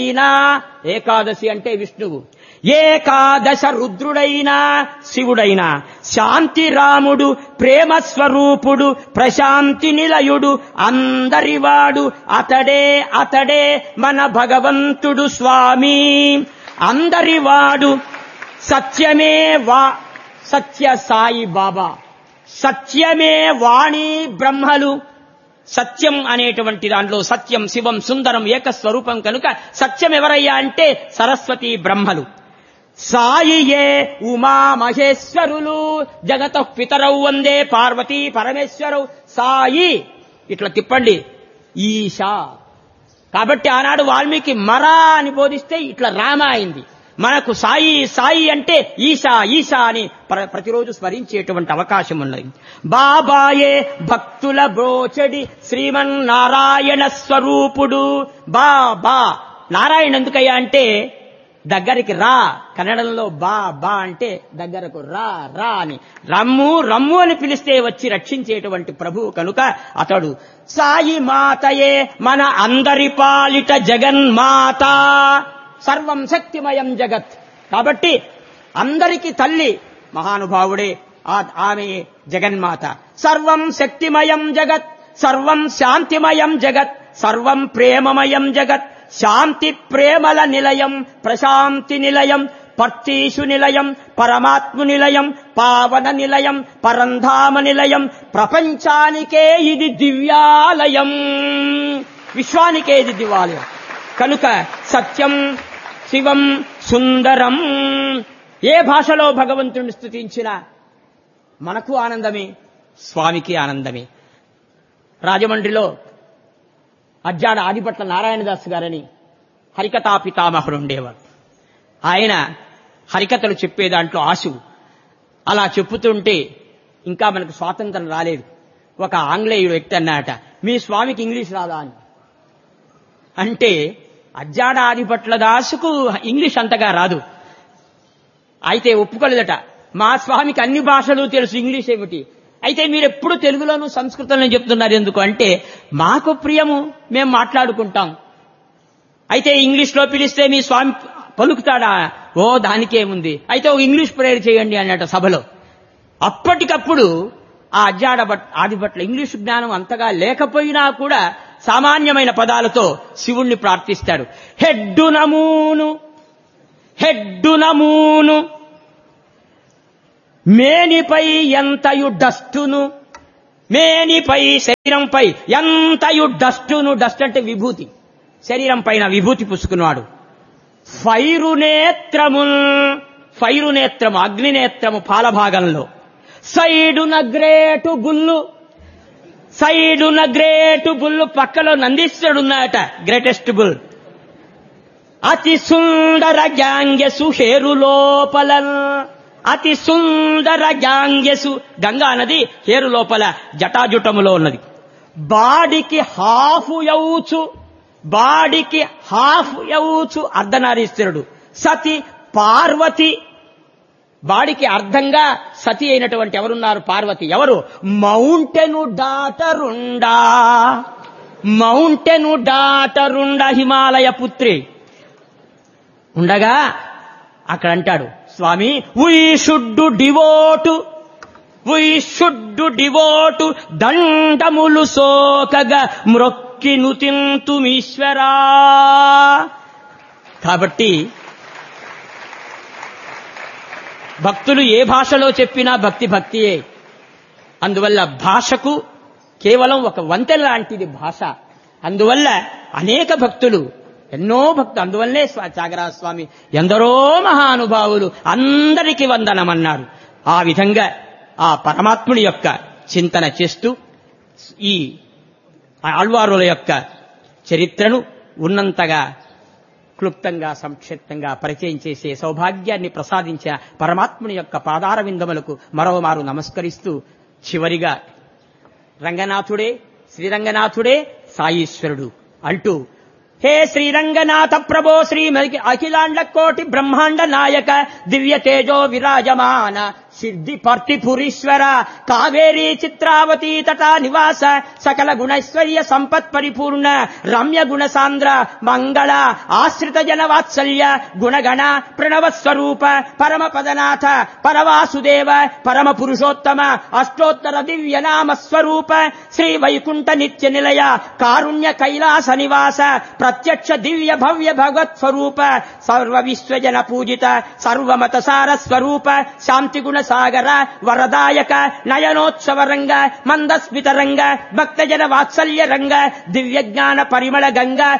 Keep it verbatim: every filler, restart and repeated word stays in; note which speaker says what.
Speaker 1: ఏకాదశి అంటే విష్ణువు, ఏకాదశ రుద్రుడైనా శివుడైనా, శాంతి రాముడు, ప్రేమ స్వరూపుడు, ప్రశాంతి నిలయుడు, అందరివాడు అతడే అతడే మన భగవంతుడు స్వామి. అందరివాడు సత్యమే వా సత్య సాయి బాబా, సత్యమే వాణి బ్రహ్మలు. సత్యం అనేటువంటి దాంట్లో సత్యం శివం సుందరం ఏకస్వరూపం కనుక సత్యం ఎవరయ్యా అంటే సరస్వతి బ్రహ్మలు. సాయియే ఉమా మహేశ్వరులు, జగత పితరౌ వందే పార్వతీ పరమేశ్వరౌ. సాయి ఇట్లా తిప్పండి, ఈశా. కాబట్టి ఆనాడు వాల్మీకి మరా అని బోధిస్తే ఇట్లా రామ అయింది. మనకు సాయి సాయి అంటే ఈశా ఈశా అని ప్రతిరోజు స్మరించేటువంటి అవకాశం ఉన్నది. బాబాయే భక్తుల బ్రోచడి శ్రీమన్నారాయణ స్వరూపుడు. బాబా నారాయణ ఎందుకయ్యా అంటే దగ్గరికి రా, కన్నడంలో బా బా అంటే దగ్గరకు రా రా అని, రమ్ము రమ్ము అని పిలిస్తే వచ్చి రక్షించేటువంటి ప్రభువు కనుక అతడు సాయి మాతయే మన అందరి పాలిట జగన్మాత. సర్వం శక్తిమయం జగత్. కాబట్టి అందరికి తల్లి మహానుభావుడే, ఆమె జగన్మాత. సర్వం శక్తిమయం జగత్, సర్వం శాంతిమయం జగత్, సర్వం ప్రేమమయం జగత్. శాంతి ప్రేమల నిలయం, ప్రశాంతి నిలయం, పర్తీషు నిలయం, పరమాత్మ నిలయం, పావన నిలయం, పరంధామ నిలయం. ప్రపంచానికే ఇది దివ్యాలయం, విశ్వానికే ఇది దివ్యాలయం కనుక సత్యం శివం సుందరం. ఏ భాషలో భగవంతుడిని స్తుతించినా మనకు ఆనందమే, స్వామికి ఆనందమే. రాజమండ్రిలో అజ్జాడ ఆదిపట్ల నారాయణదాస్ గారని హరికథా పితామహుడు ఉండేవాడు. ఆయన హరికథలు చెప్పే దాంట్లో ఆశు. అలా చెప్పుతుంటే ఇంకా మనకు స్వాతంత్రం రాలేదు. ఒక ఆంగ్లేయుడు వ్యక్తి అన్నట, మీ స్వామికి ఇంగ్లీష్ రాదా అని. అంటే అజ్జాడ ఆదిపట్ల దాసుకు ఇంగ్లీష్ అంతగా రాదు. అయితే ఒప్పుకోలేదట, మా స్వామికి అన్ని భాషలు తెలుసు, ఇంగ్లీష్ ఏమిటి. అయితే మీరు ఎప్పుడు తెలుగులోనూ సంస్కృతంలో చెప్తున్నారు ఎందుకు అంటే, మాకు ప్రియము, మేము మాట్లాడుకుంటాం. అయితే ఇంగ్లీష్ లో పిలిస్తే మీ స్వామి పలుకుతాడా? ఓ దానికేముంది, అయితే ఒక ఇంగ్లీష్ ప్రేయర్ చేయండి అన్నట సభలో. అప్పటికప్పుడు ఆ అజ్జాడ ఆదిపట్ల ఇంగ్లీషు జ్ఞానం అంతగా లేకపోయినా కూడా సామాన్యమైన పదాలతో శివుణ్ణి ప్రార్థిస్తాడు. హెడ్డు నమూను హెడ్డు నమూను మేనిపై ఎంతయు డస్టును, మేనిపై శరీరంపై ఎంతయు డస్టును. డస్ట్ అంటే విభూతి, శరీరం పైన విభూతి పుసుకున్నాడు. Fire నేత్రము, fire నేత్రము అగ్నినేత్రము పాలభాగంలో. సైడున గ్రేటు బుల్లు, సైడున గ్రేటు బుల్లు పక్కలో నందీశ్వరుడున్నాయట, గ్రేటెస్ట్ బుల్. అతి సుందర జాంగ్యసు హేరు లోపల, అతి సుందర జాంగ్యసు. గంగా నది హేరు లోపల జటాజుటములో ఉన్నది. బాడికి హాఫ్ యౌచు, బాడికి హాఫ్ యౌచు అర్ధనారీశ్వరుడు. సతి పార్వతి, బాడికి అర్థంగా సతి అయినటువంటి ఎవరున్నారు? పార్వతి. ఎవరు? మౌంటెను డాటరుండా, మౌంటెను డాటరుండా హిమాలయ పుత్రి ఉండగా అక్కడ అంటాడు స్వామి, వీ షుడ్ డివోటు, వీ షుడ్ డివోటు దండములు సోకగా మ్రొక్కి నుతింతుమీశ్వరా. కాబట్టి భక్తులు ఏ భాషలో చెప్పినా భక్తి భక్తియే. అందువల్ల భాషకు కేవలం ఒక వంతెన లాంటిది భాష. అందువల్ల అనేక భక్తులు, ఎన్నో భక్తులు, అందువల్లే త్యాగరాజ స్వామి ఎందరో మహానుభావులు అందరికీ వందనమన్నారు. ఆ విధంగా ఆ పరమాత్ముడి యొక్క చింతన చేస్తూ ఈ ఆళ్వారుల యొక్క చరిత్రను ఉన్నంతగా క్లుప్తంగా సంక్షిప్తంగా పరిచయం చేసే సౌభాగ్యాన్ని ప్రసాదించిన పరమాత్ముని యొక్క పాదార విందములకు మరోమారు నమస్కరిస్తూ చివరిగా రంగనాథుడే శ్రీరంగనాథుడే సాయీశ్వరుడు అంటూ, హే శ్రీరంగనాథ ప్రభో శ్రీ అఖిలాండ కోటి బ్రహ్మాండ నాయక దివ్య తేజో విరాజమాన సిద్ధి పర్తిపురీశ్వర కావేరీ చిత్రావతీ తటా నివాస సకల గుణైశ్వర్య సంపత్ పరిపూర్ణ రమ్య గుణ సాంద్ర మంగళ ఆశ్రిత జన వాత్సల్య గుణగణ ప్రణవ స్వరూప పరమ పదనాథ పరవాసుదేవ పరమ పురుషోత్తమ అష్టోత్తర దివ్య నామ స్వరూప శ్రీ వైకుంఠ నిత్య నిలయ కారుణ్య కైలాస నివాస ప్రత్యక్ష దివ్య భవ్య భగవత్ స్వరూప సర్వ విశ్వజన పూజిత సర్వమత సార స్వరూప శాంతి గుణ సాగర వరదాయక నయనోత్సవ రంగ మందస్మిత రంగ భక్తజన వాత్సల్య రంగ దివ్య జ్ఞాన పరిమళ గంగ